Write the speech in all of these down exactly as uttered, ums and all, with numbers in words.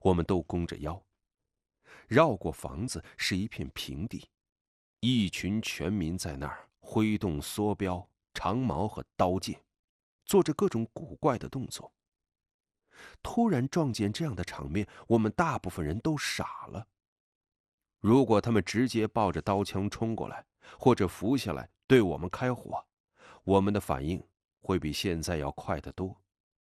我们都弓着腰。绕过房子是一片平地，一群全民在那儿挥动梭镖、长矛和刀剑，做着各种古怪的动作。突然撞见这样的场面，我们大部分人都傻了。如果他们直接抱着刀枪冲过来，或者伏下来对我们开火，我们的反应会比现在要快得多。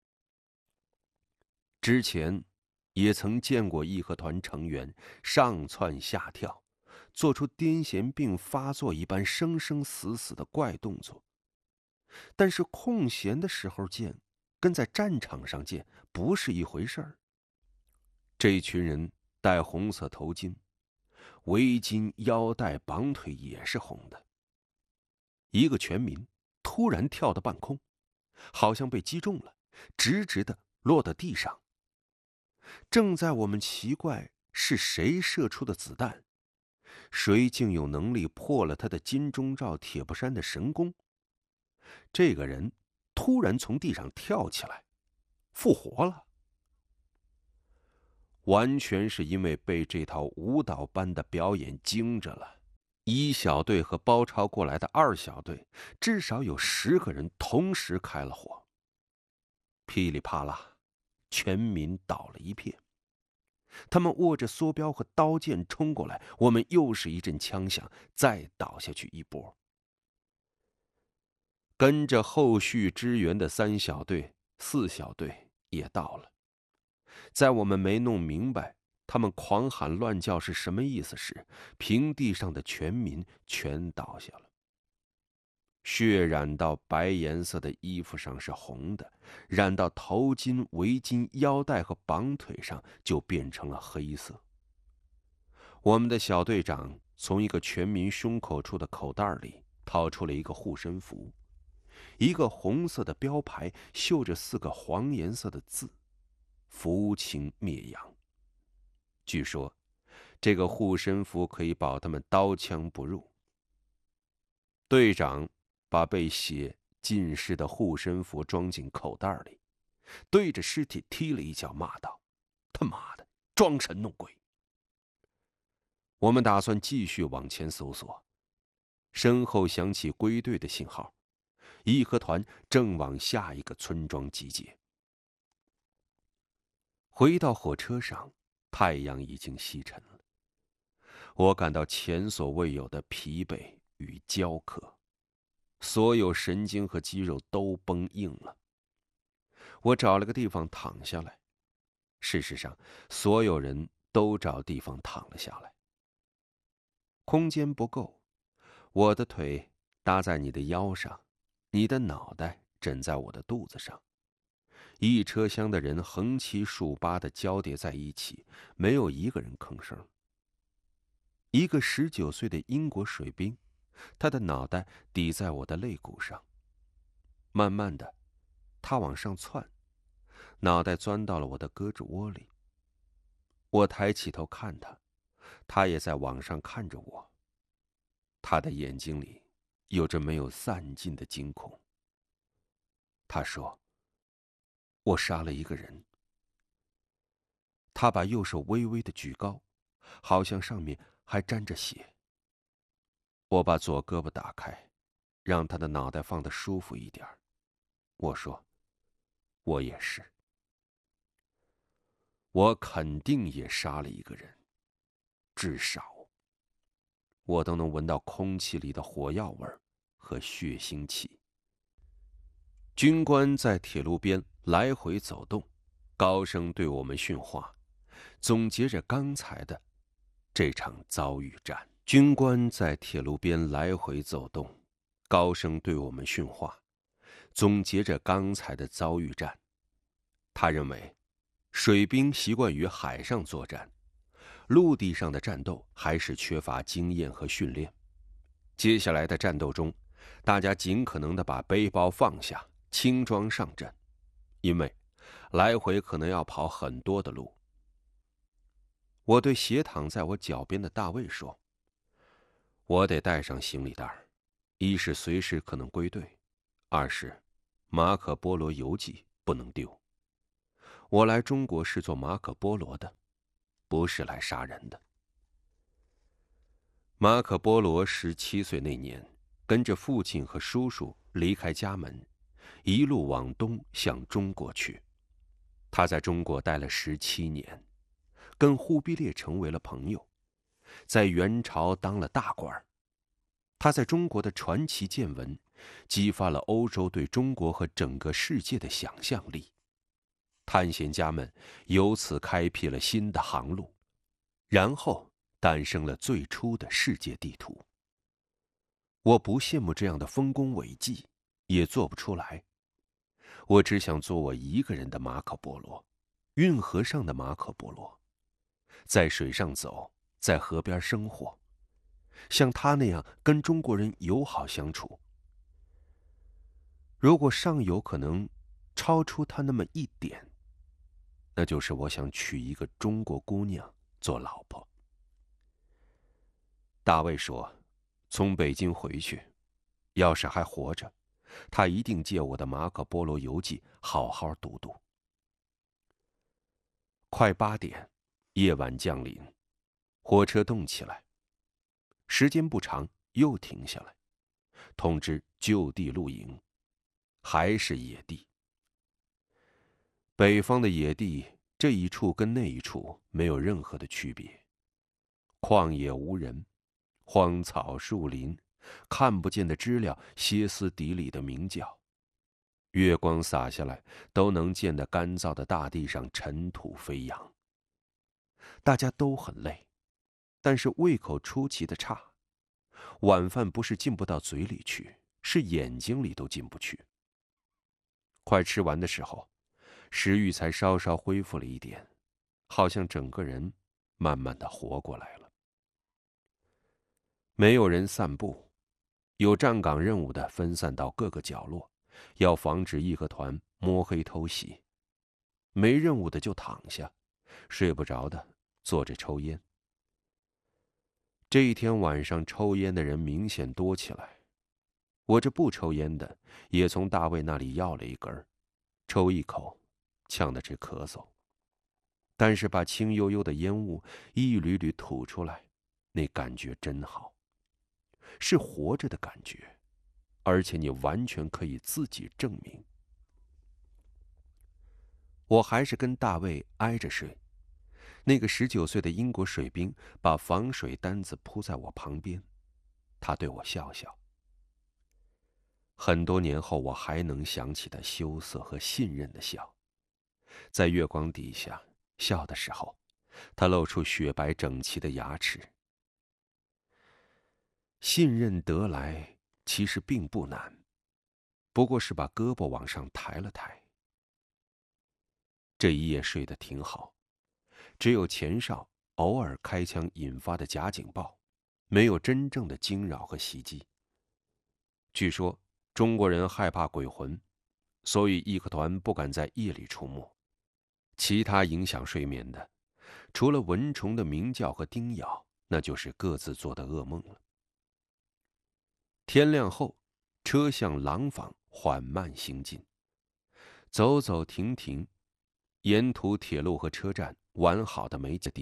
之前也曾见过义和团成员上蹿下跳，做出癫痫病发作一般生生死死的怪动作，但是空闲的时候见，跟在战场上见不是一回事儿。这群人戴红色头巾，围巾、腰带、绑腿也是红的。一个全民突然跳到半空，好像被击中了，直直的落到地上。正在我们奇怪是谁射出的子弹，谁竟有能力破了他的金钟罩铁布衫的神功，这个人突然从地上跳起来，复活了。完全是因为被这套舞蹈般的表演惊着了。一小队和包抄过来的二小队，至少有十个人同时开了火。噼里啪啦，全民倒了一片。他们握着梭镖和刀剑冲过来，我们又是一阵枪响，再倒下去一波。跟着后续支援的三小队、四小队也到了。在我们没弄明白他们狂喊乱叫是什么意思时，平地上的全民全倒下了。血染到白颜色的衣服上是红的，染到头巾、围巾、腰带和绑腿上就变成了黑色。我们的小队长从一个全民胸口处的口袋里掏出了一个护身符，一个红色的标牌，绣着四个黄颜色的字：扶清灭洋。据说这个护身符可以保他们刀枪不入。队长把被血浸湿的护身符装进口袋里，对着尸体踢了一脚，骂道：他妈的，装神弄鬼！我们打算继续往前搜索，身后响起归队的信号，义和团正往下一个村庄集结。回到火车上，太阳已经西沉了，我感到前所未有的疲惫与焦渴，所有神经和肌肉都绷硬了。我找了个地方躺下来，事实上，所有人都找地方躺了下来。空间不够，我的腿搭在你的腰上，你的脑袋枕在我的肚子上。一车厢的人横七竖八地交叠在一起，没有一个人吭声。一个十九岁的英国水兵，他的脑袋抵在我的肋骨上。慢慢的，他往上窜，脑袋钻到了我的胳肢窝里。我抬起头看他，他也在往上看着我。他的眼睛里有着没有散尽的惊恐。他说：我杀了一个人。他把右手微微的举高，好像上面还沾着血。我把左胳膊打开，让他的脑袋放得舒服一点。我说：我也是。我肯定也杀了一个人，至少我都能闻到空气里的火药味和血腥气。军官在铁路边来回走动，高声对我们训话，总结着刚才的这场遭遇战。军官在铁路边来回走动，高声对我们训话，总结着刚才的遭遇战。他认为，水兵习惯于海上作战，陆地上的战斗还是缺乏经验和训练。接下来的战斗中，大家尽可能地把背包放下，轻装上阵，因为来回可能要跑很多的路。我对斜躺在我脚边的大卫说：我得带上行李袋，一是随时可能归队，二是马可波罗游记不能丢。我来中国是做马可波罗的， 不是来杀人的。马可·波罗十七岁那年，跟着父亲和叔叔离开家门，一路往东向中国去。他在中国待了十七年，跟忽必烈成为了朋友，在元朝当了大官。他在中国的传奇见闻，激发了欧洲对中国和整个世界的想象力。探险家们由此开辟了新的航路，然后诞生了最初的世界地图。我不羡慕这样的丰功伟绩，也做不出来。我只想做我一个人的马可·波罗，运河上的马可·波罗，在水上走，在河边生活，像他那样跟中国人友好相处。如果尚有可能超出他那么一点，那就是我想娶一个中国姑娘做老婆。大卫说，从北京回去，要是还活着，他一定借我的《马可·波罗游记》好好读读。快八点，夜晚降临，火车动起来，时间不长，又停下来，通知就地露营，还是野地。北方的野地，这一处跟那一处没有任何的区别，旷野无人，荒草树林，看不见的知了歇斯底里的鸣叫，月光洒下来，都能见得干燥的大地上尘土飞扬。大家都很累，但是胃口出奇的差，晚饭不是进不到嘴里去，是眼睛里都进不去。快吃完的时候，食欲才稍稍恢复了一点，好像整个人慢慢的活过来了。没有人散步，有站岗任务的分散到各个角落，要防止义和团摸黑偷袭。没任务的就躺下，睡不着的坐着抽烟。这一天晚上抽烟的人明显多起来，我这不抽烟的也从大卫那里要了一根，抽一口，呛得直咳嗽。但是把清幽幽的烟雾一缕缕吐出来，那感觉真好，是活着的感觉，而且你完全可以自己证明。我还是跟大卫挨着睡，那个十九岁的英国水兵把防水单子铺在我旁边，他对我笑笑。很多年后，我还能想起他羞涩和信任的笑，在月光底下笑的时候，他露出雪白整齐的牙齿。信任得来其实并不难，不过是把胳膊往上抬了抬。这一夜睡得挺好，只有前哨偶尔开枪引发的假警报，没有真正的惊扰和袭击。据说中国人害怕鬼魂，所以义和团不敢在夜里出没。其他影响睡眠的，除了蚊虫的鸣叫和叮咬，那就是各自做的噩梦了。天亮后，车向廊坊缓慢行进，走走停停，沿途铁路和车站完好的没几地。